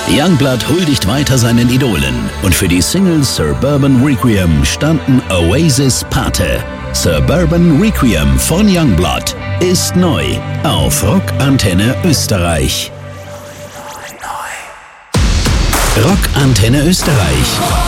Youngblood huldigt weiter seinen Idolen und für die Single Suburban Requiem standen Oasis Pate. Suburban Requiem von Youngblood ist neu auf Rockantenne Österreich. Rockantenne Österreich.